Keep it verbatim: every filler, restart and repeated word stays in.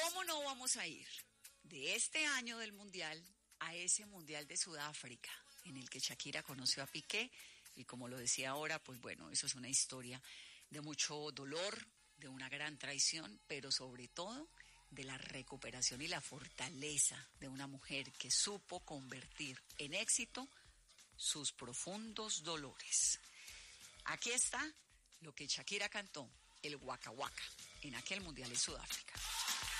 ¿Cómo no vamos a ir de este año del Mundial a ese Mundial de Sudáfrica, en el que Shakira conoció a Piqué? Y como lo decía ahora, pues bueno, eso es una historia de mucho dolor, de una gran traición, pero sobre todo de la recuperación y la fortaleza de una mujer que supo convertir en éxito sus profundos dolores. Aquí está lo que Shakira cantó, el Waka Waka, en aquel Mundial de Sudáfrica.